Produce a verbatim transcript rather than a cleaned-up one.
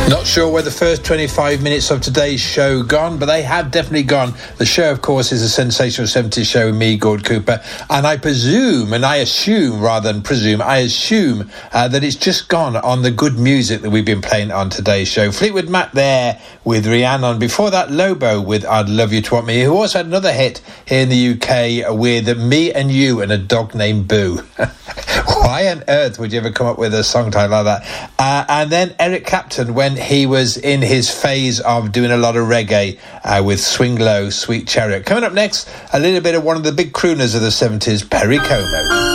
Not sure where the first twenty-five minutes of today's show gone, but they have definitely gone. The show, of course, is a sensational seventies show with me, Gord Cooper, and I presume, and I assume, rather than presume, I assume uh, that it's just gone on the good music that we've been playing on today's show. Fleetwood Mac there with Rhiannon. Before that, Lobo with I'd Love You to Want Me, who also had another hit here in the U K with Me and You and a Dog Named Boo. Why on earth would you ever come up with a song title like that? Uh, and then Eric Clapton, when he was in his phase of doing a lot of reggae uh, with Swing Low, Sweet Chariot. Coming up next, a little bit of one of the big crooners of the seventies, Perry Como.